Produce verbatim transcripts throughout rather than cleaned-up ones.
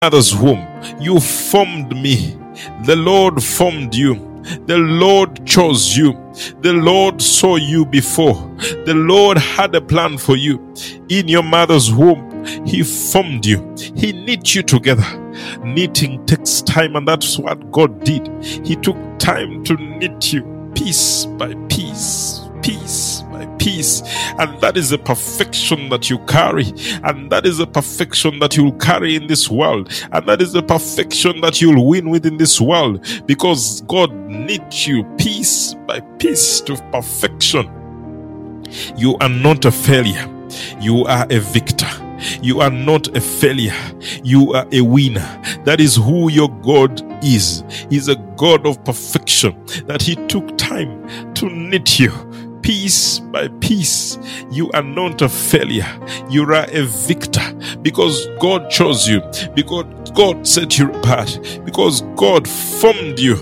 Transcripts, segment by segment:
mother's womb, you formed me. The Lord formed you. The Lord chose you. The Lord saw you before. The Lord had a plan for you. In your mother's womb, He formed you. He knit you together. Knitting takes time, and that's what God did. He took time to knit you piece by piece, piece by peace, and that is a perfection that you carry, and that is a perfection that you'll carry in this world, and that is the perfection that you'll win within this world, because God knit you piece by piece to perfection. You are not a failure. You are a victor. You are not a failure. You are a winner. That is who your God is. He's a God of perfection, that He took time to knit you piece by piece. You are not a failure. You are a victor, because God chose you, because God set you apart, because God formed you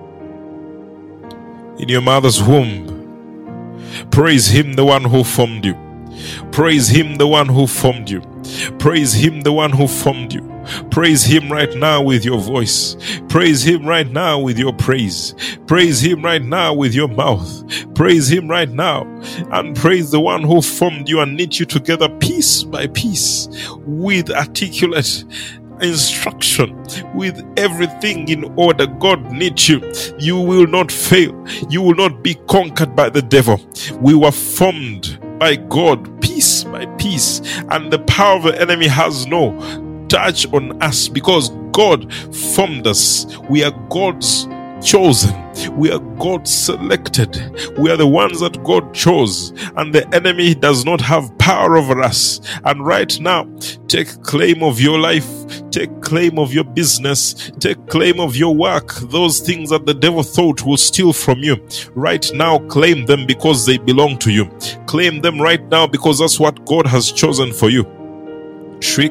in your mother's womb. Praise Him, the one who formed you. Praise Him, the one who formed you. Praise Him, the one who formed you. Praise Him right now with your voice. Praise Him right now with your praise. Praise Him right now with your mouth. Praise Him right now, and praise the one who formed you and knit you together piece by piece with articulate instruction, with everything in order. God knit you. You will not fail. You will not be conquered by the devil. We were formed by God piece by piece, and the power of the enemy has no touch on us, because God formed us. We are God's chosen. We are God's selected. We are the ones that God chose, and the enemy does not have power over us. And right now, take claim of your life, take claim of your business, take claim of your work. Those things that the devil thought will steal from you, right now claim them, because they belong to you. Claim them right now, because that's what God has chosen for you. He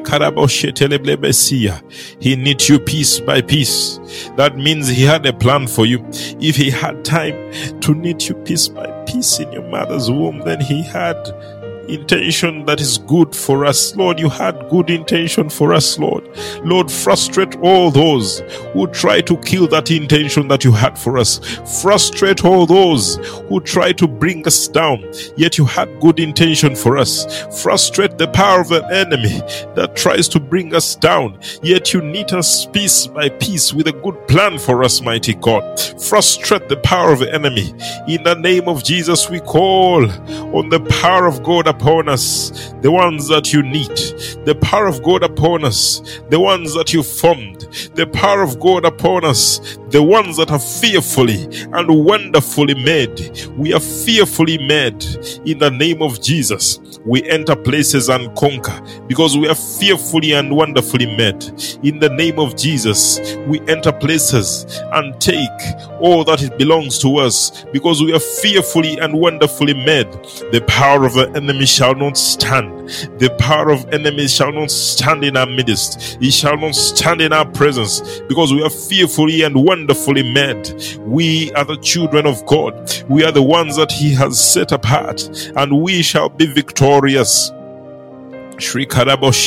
knit you piece by piece. That means He had a plan for you. If He had time to knit you piece by piece in your mother's womb, then He had intention that is good for us. Lord, you had good intention for us, Lord. Lord, frustrate all those who try to kill that intention that you had for us. Frustrate all those who try to bring us down, yet you had good intention for us. Frustrate the power of the enemy that tries to bring us down, yet you knit us piece by piece with a good plan for us, mighty God. Frustrate the power of the enemy. In the name of Jesus, we call on the power of God upon us, the ones that you need, the power of God upon us, the ones that you formed, the power of God upon us, the ones that are fearfully and wonderfully made. We are fearfully made in the name of Jesus. We enter places and conquer, because we are fearfully and wonderfully made. In the name of Jesus, we enter places and take all that it belongs to us, because we are fearfully and wonderfully made. The power of the enemy shall not stand. The power of enemies shall not stand in our midst. It shall not stand in our presence, because we are fearfully and wonderfully made. We are the children of God. We are the ones that He has set apart, and we shall be victorious. Talk to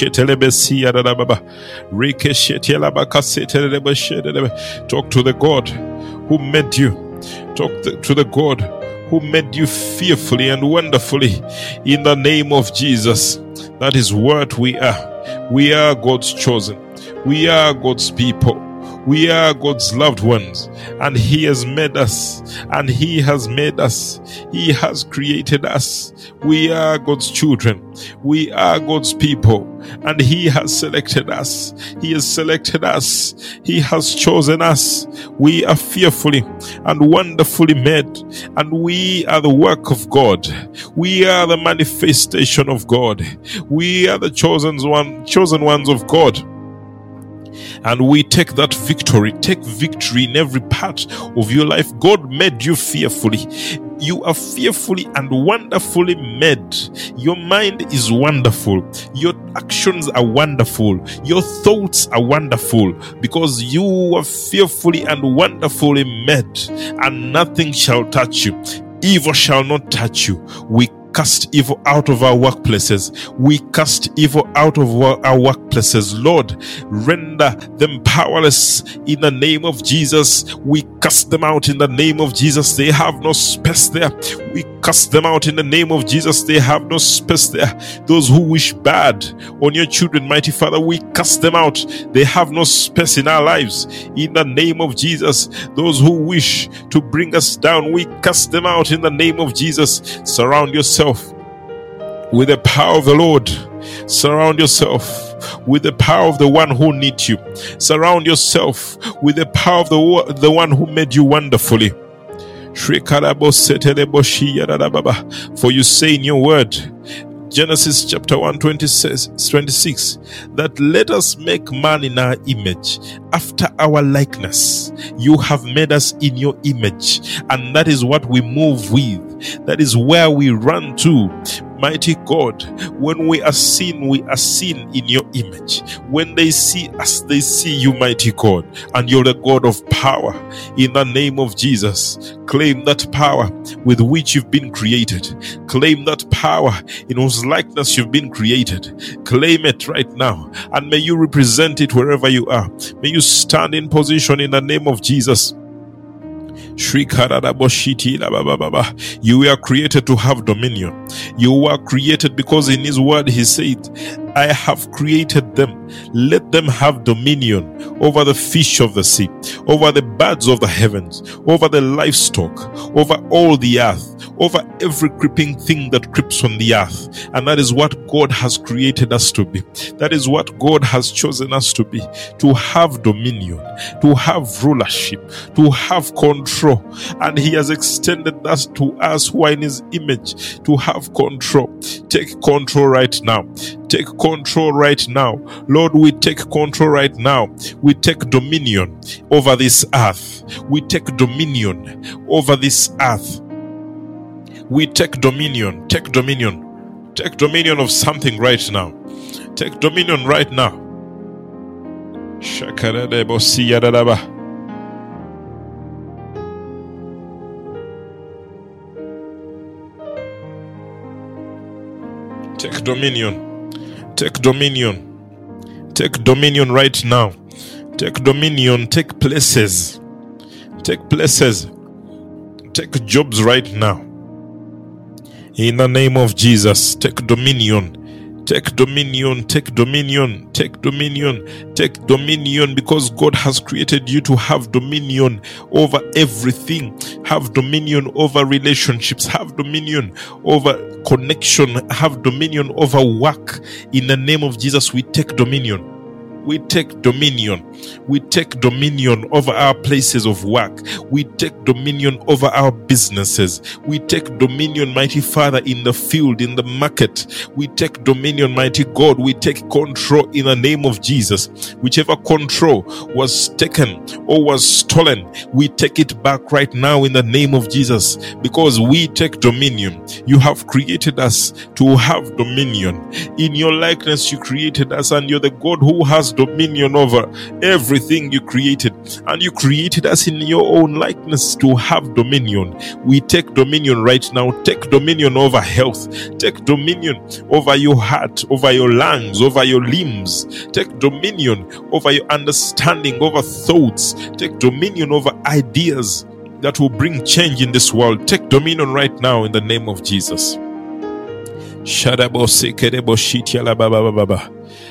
the God who made you. Talk to the God who made you fearfully and wonderfully, in the name of Jesus. That is what we are. We are God's chosen. We are God's people. We are God's loved ones, and He has made us, and He has made us. He has created us. We are God's children. We are God's people, and He has selected us. He has selected us. He has chosen us. We are fearfully and wonderfully made, and we are the work of God. We are the manifestation of God. We are the chosen one, chosen ones of God. And we take that victory, take victory in every part of your life. God made you fearfully. You are fearfully and wonderfully made. Your mind is wonderful. Your actions are wonderful. Your thoughts are wonderful, because you are fearfully and wonderfully made, and nothing shall touch you. Evil shall not touch you. We cast evil out of our workplaces. We cast evil out of our workplaces. Lord, render them powerless in the name of Jesus. We cast them out in the name of Jesus. They have no space there. We cast them out in the name of Jesus. They have no space there. Those who wish bad on your children, mighty Father, we cast them out. They have no space in our lives in the name of Jesus. Those who wish to bring us down, we cast them out in the name of Jesus. Surround yourself with the power of the Lord. Surround yourself with the power of the one who needs you. Surround yourself with the power of the, the one who made you wonderfully. For you say in your word, Genesis chapter one twenty-six, that let us make man in our image, after our likeness. You have made us in your image, and that is what we move with. That is where we run to. Mighty God, when we are seen, we are seen in your image. When they see us, they see you, mighty God, and you're the God of power. In the name of Jesus, claim that power with which you've been created. Claim that power in whose likeness you've been created. Claim it right now, and may you represent it wherever you are. May you stand in position in the name of Jesus. You were created to have dominion. You were created because in his word he said, I have created them. Let them have dominion over the fish of the sea, over the birds of the heavens, over the livestock, over all the earth, over every creeping thing that creeps on the earth. And that is what God has created us to be. That is what God has chosen us to be. To have dominion, to have rulership, to have control. And he has extended that to us who are in his image, to have control. Take control right now. Take control right now. Lord, we take control right now. We take dominion over this earth. We take dominion over this earth. We take dominion. Take dominion. Take dominion of something right now. Take dominion right now. Take dominion. Take dominion. Take dominion right now. Take dominion. Take places. Take places. Take jobs right now. In the name of Jesus, take dominion. Take dominion, take dominion, take dominion, take dominion, because God has created you to have dominion over everything. Have dominion over relationships, have dominion over connection, have dominion over work. In the name of Jesus, we take dominion. We take dominion. We take dominion over our places of work. We take dominion over our businesses. We take dominion, mighty Father, in the field, in the market. We take dominion, mighty God. We take control in the name of Jesus. Whichever control was taken or was stolen, we take it back right now in the name of Jesus, because we take dominion. You have created us to have dominion. In your likeness you created us, and you're the God who has dominion over everything you created, and you created us in your own likeness to have dominion. We take dominion right now. Take dominion over health. Take dominion over your heart, over your lungs, over your limbs. Take dominion over your understanding, over thoughts. Take dominion over ideas that will bring change in this world. Take dominion right now in the name of Jesus. Shadabo sekerebo shitiala baba baba.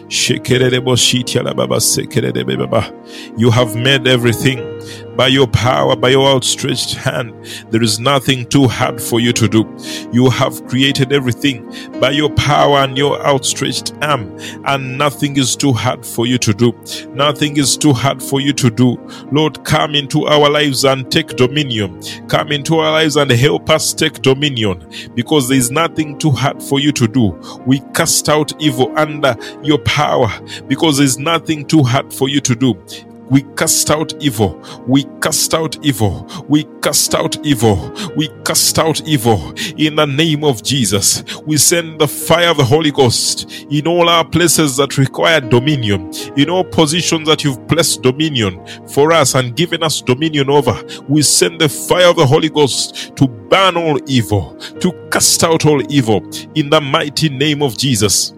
You have made everything by your power, by your outstretched hand. There is nothing too hard for you to do. You have created everything by your power and your outstretched arm, and nothing is too hard for you to do. Nothing is too hard for you to do. Lord, come into our lives and take dominion. Come into our lives and help us take dominion, because there is nothing too hard for you to do. We cast out evil under your power, because there is nothing too hard for you to do. We cast out evil. We cast out evil. We cast out evil. We cast out evil in the name of Jesus. We send the fire of the Holy Ghost in all our places that require dominion, in all positions that you've placed dominion for us and given us dominion over. We send the fire of the Holy Ghost to burn all evil, to cast out all evil in the mighty name of Jesus.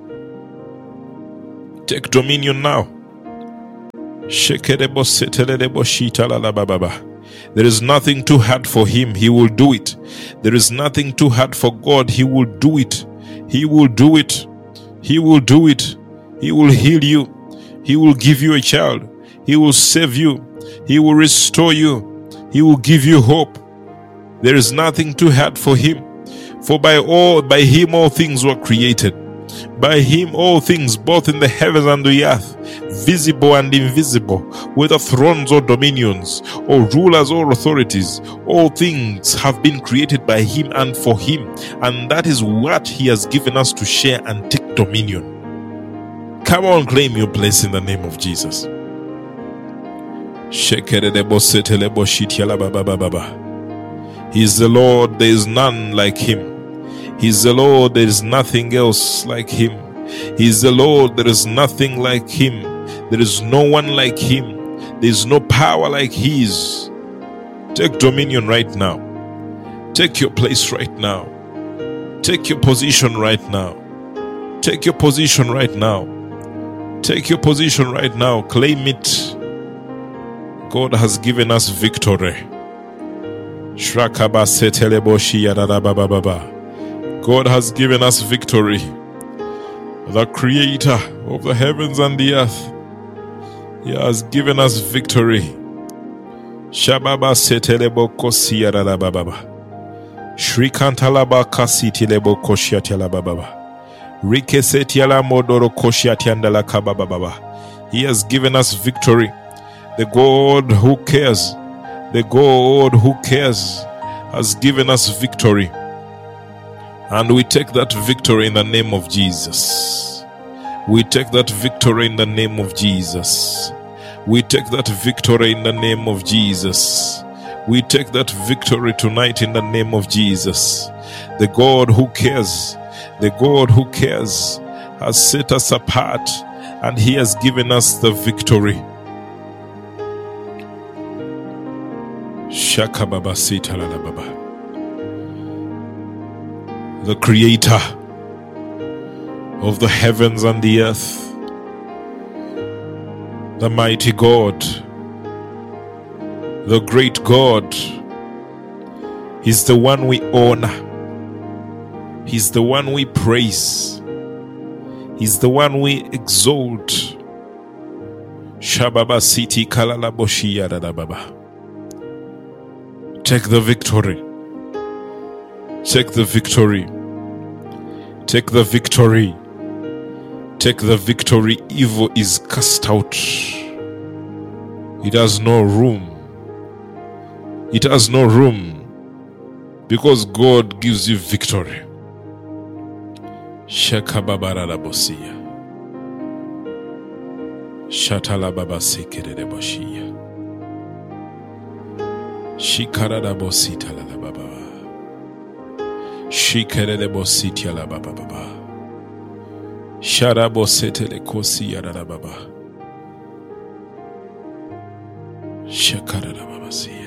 Take dominion now. There is nothing too hard for him. He will do it. There is nothing too hard for God. He will do it. He will do it. He will do it. He will heal you. He will give you a child. He will save you. He will restore you. He will give you hope. There is nothing too hard for him. For by all, by him all things were created. By him all things, both in the heavens and the earth, visible and invisible, whether thrones or dominions, or rulers or authorities, all things have been created by him and for him. And that is what he has given us to share and take dominion. Come on, claim your place in the name of Jesus. He is the Lord, there is none like him. He is the Lord, there is nothing else like him. He is the Lord, there is nothing like him. There is no one like him. There is no power like his. Take dominion right now. Take your place right now. Take your position right now. Take your position right now. Take your position right now. Claim it. God has given us victory. Shrakaba seteleboshi yadadabababa. God has given us victory. The creator of the heavens and the earth. He has given us victory. Shababa setelebo kosiyara bababa. Shrikantalaba kasitilebo koshiatela bababa. Rikesetiala modoro koshiatiandala kabababa. He has given us victory. The God who cares, the God who cares has given us victory. And we take that victory in the name of Jesus. We take that victory in the name of Jesus. We take that victory in the name of Jesus. We take that victory tonight in the name of Jesus. The God who cares, the God who cares has set us apart and he has given us the victory. Shaka baba sita la baba. The creator of the heavens and the earth, the mighty God, the great God, he's the one we honor, he's the one we praise, he's the one we exalt. Shababa Siti Kalala Boshia Baba. Take the victory. Take the victory. Take the victory. Take the victory. Evil is cast out. It has no room. It has no room. Because God gives you victory. Shakababarada Bosia. Shatala Baba Sekere Boshia. Shikarada Bosita la Baba. Shikere Bositia la Baba Baba. Sharabo Setele Kosi Yada Baba. Shakarada Baba.